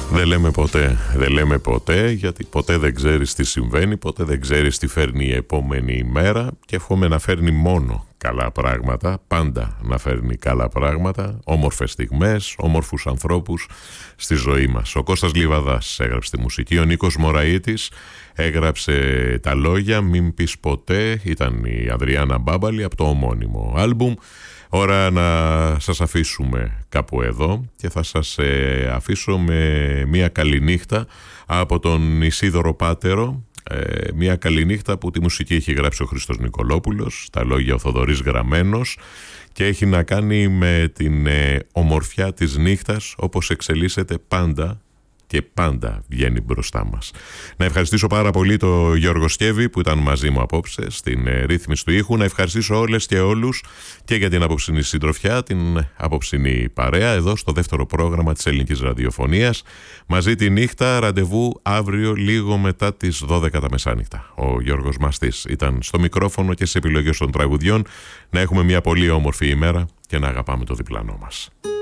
Δεν λέμε ποτέ, γιατί ποτέ δεν ξέρεις τι συμβαίνει, ποτέ δεν ξέρεις τι φέρνει η επόμενη ημέρα και εύχομαι να φέρνει μόνο καλά πράγματα, πάντα να φέρνει καλά πράγματα, όμορφες στιγμές, όμορφους ανθρώπους στη ζωή μας. Ο Κώστας Λιβαδάς έγραψε τη μουσική, ο Νίκος Μωραΐτης έγραψε τα λόγια, μην πεις ποτέ, ήταν η Ανδριάννα Μπάμπαλη από το ομώνυμο άλμπουμ. Ώρα να σας αφήσουμε κάπου εδώ και θα σας αφήσω με μια καληνύχτα από τον Ισίδωρο Πάτερο, μια καληνύχτα που τη μουσική έχει γράψει ο Χρήστος Νικολόπουλος, τα λόγια ο Θοδωρής Γραμμένος και έχει να κάνει με την ομορφιά της νύχτας όπως εξελίσσεται πάντα και πάντα βγαίνει μπροστά μας. Να ευχαριστήσω πάρα πολύ τον Γιώργο Σκεύη που ήταν μαζί μου απόψε στην ρύθμιση του ήχου. Να ευχαριστήσω όλες και όλους και για την απόψινή συντροφιά, την απόψινή παρέα εδώ στο δεύτερο πρόγραμμα της ελληνικής ραδιοφωνίας. Μαζί τη νύχτα, ραντεβού αύριο λίγο μετά τις 12 τα μεσάνυχτα. Ο Γιώργος Μαστής ήταν στο μικρόφωνο και στις επιλογές των τραγουδιών. Να έχουμε μια πολύ όμορφη ημέρα και να αγαπάμε το διπλανό μας.